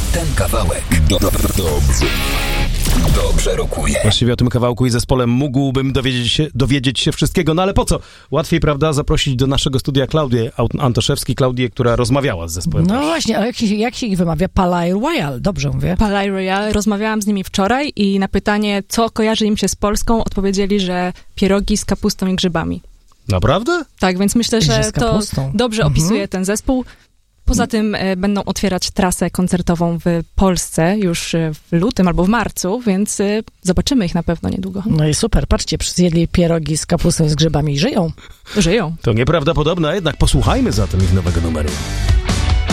Ten kawałek dobrze rokuje. Właściwie o tym kawałku i zespole mógłbym dowiedzieć się wszystkiego, no ale po co? Łatwiej, prawda, zaprosić do naszego studia Klaudię Antoszewski, Klaudię, która rozmawiała z zespołem. No właśnie, a jak się ich wymawia? Palais Royal, dobrze mówię. Palais Royal. Rozmawiałam z nimi wczoraj i na pytanie, co kojarzy im się z Polską, odpowiedzieli, że pierogi z kapustą i grzybami. Naprawdę? Tak, więc myślę, że to dobrze opisuje ten zespół. Poza tym będą otwierać trasę koncertową w Polsce już w lutym albo w marcu, więc zobaczymy ich na pewno niedługo. No i super, patrzcie, zjedli pierogi z kapustą i z grzybami i żyją. Żyją. To nieprawdopodobne, a jednak posłuchajmy zatem ich nowego numeru.